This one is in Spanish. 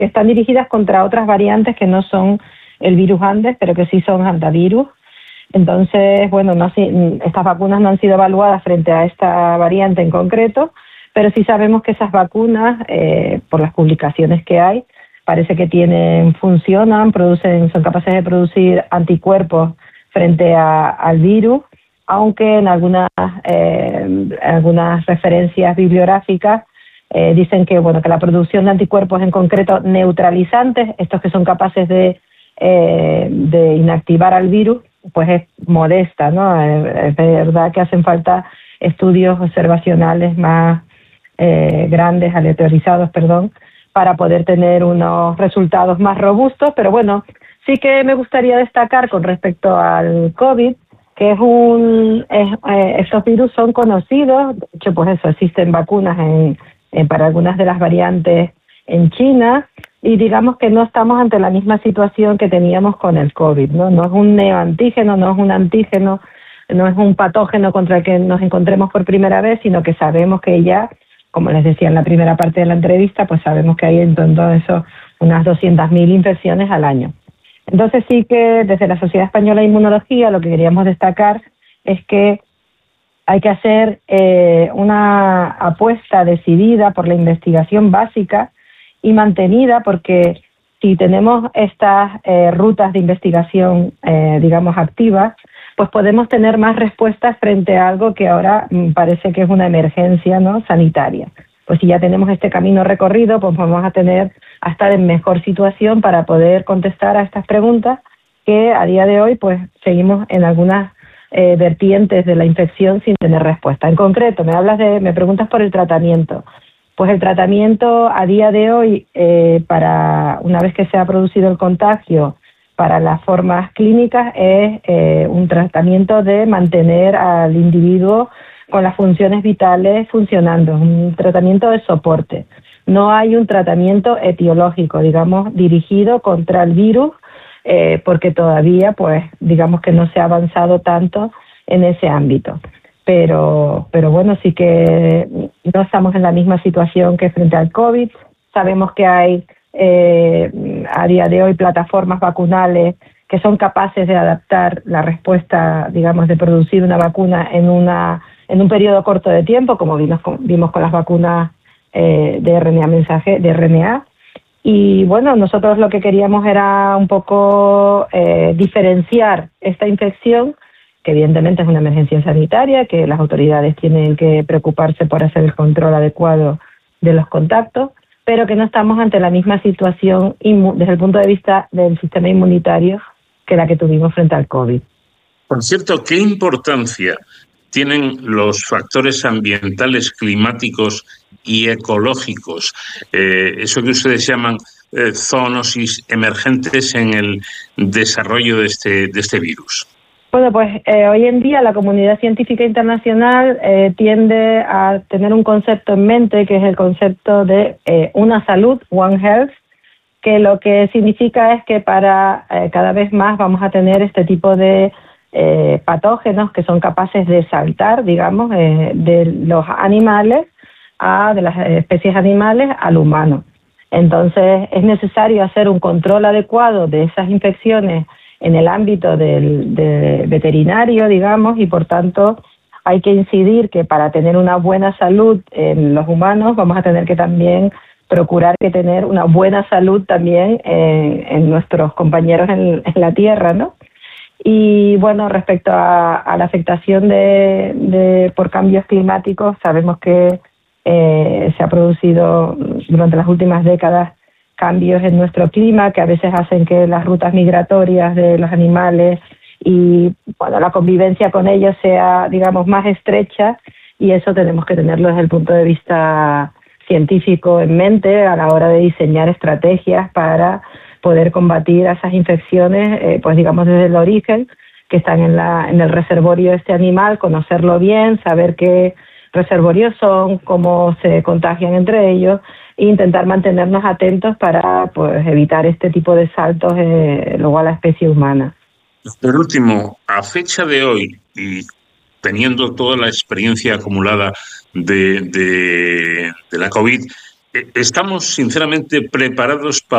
que están dirigidas contra otras variantes que no son el virus Andes, pero que sí son hantavirus. Entonces, bueno, estas vacunas no han sido evaluadas frente a esta variante en concreto, pero sí sabemos que esas vacunas, por las publicaciones que hay, parece que funcionan, son capaces de producir anticuerpos frente al virus, aunque en algunas referencias bibliográficas dicen que la producción de anticuerpos en concreto neutralizantes, estos que son capaces de inactivar al virus, pues es modesta, ¿no? Es verdad que hacen falta estudios observacionales más grandes, aleatorizados, para poder tener unos resultados más robustos, pero bueno, sí que me gustaría destacar con respecto al COVID, que estos virus son conocidos, de hecho, pues eso, existen vacunas para algunas de las variantes en China, y digamos que no estamos ante la misma situación que teníamos con el COVID, ¿no? No es un neoantígeno, no es un antígeno, no es un patógeno contra el que nos encontremos por primera vez, sino que sabemos que ya, como les decía en la primera parte de la entrevista, pues sabemos que hay en todo eso unas 200.000 infecciones al año. Entonces sí que desde la Sociedad Española de Inmunología lo que queríamos destacar es que hay que hacer una apuesta decidida por la investigación básica y mantenida, porque si tenemos estas rutas de investigación, activas, pues podemos tener más respuestas frente a algo que ahora parece que es una emergencia, ¿no?, sanitaria. Pues si ya tenemos este camino recorrido, pues vamos a estar en mejor situación para poder contestar a estas preguntas que a día de hoy pues seguimos en algunas vertientes de la infección sin tener respuesta. En concreto, me preguntas por el tratamiento. Pues el tratamiento a día de hoy, una vez que se ha producido el contagio, para las formas clínicas es un tratamiento de mantener al individuo con las funciones vitales funcionando, un tratamiento de soporte. No hay un tratamiento etiológico, dirigido contra el virus, porque todavía, pues, que no se ha avanzado tanto en ese ámbito. Pero bueno, sí que no estamos en la misma situación que frente al COVID. Sabemos que hay a día de hoy plataformas vacunales que son capaces de adaptar la respuesta, de producir una vacuna en un periodo corto de tiempo, como vimos con las vacunas de RNA. Y bueno, nosotros lo que queríamos era un poco diferenciar esta infección, que evidentemente es una emergencia sanitaria, que las autoridades tienen que preocuparse por hacer el control adecuado de los contactos, pero que no estamos ante la misma situación desde el punto de vista del sistema inmunitario que la que tuvimos frente al COVID. Por cierto, ¿qué importancia tienen los factores ambientales, climáticos y ecológicos, eso que ustedes llaman zoonosis emergentes, en el desarrollo de este virus? Bueno, pues hoy en día la comunidad científica internacional tiende a tener un concepto en mente, que es el concepto de una salud, One Health, que lo que significa es que cada vez más vamos a tener este tipo de patógenos que son capaces de saltar, de los animales, de las especies animales al humano. Entonces es necesario hacer un control adecuado de esas infecciones en el ámbito del veterinario, y por tanto hay que incidir que para tener una buena salud en los humanos vamos a tener que también procurar que tener una buena salud también en nuestros compañeros en la Tierra, ¿no? Y bueno, respecto a la afectación por cambios climáticos, sabemos que se ha producido durante las últimas décadas cambios en nuestro clima que a veces hacen que las rutas migratorias de los animales y la convivencia con ellos sea, más estrecha, y eso tenemos que tenerlo desde el punto de vista científico en mente a la hora de diseñar estrategias para poder combatir a esas infecciones, desde el origen, que están en el reservorio de este animal, conocerlo bien, saber qué reservorios son, cómo se contagian entre ellos, e intentar mantenernos atentos para evitar este tipo de saltos luego a la especie humana. Por último, a fecha de hoy, y teniendo toda la experiencia acumulada de la COVID, ¿estamos sinceramente preparados para